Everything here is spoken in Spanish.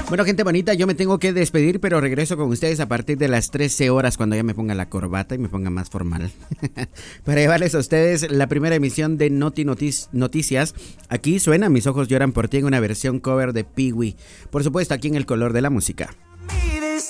Bueno, gente bonita, yo me tengo que despedir, pero regreso con ustedes a partir de las 13 horas cuando ya me ponga la corbata y me ponga más formal. Para llevarles a ustedes la primera emisión de Noticias. Aquí suena Mis ojos lloran por ti en una versión cover de Pee Wee. Por supuesto, aquí en El Color de la Música.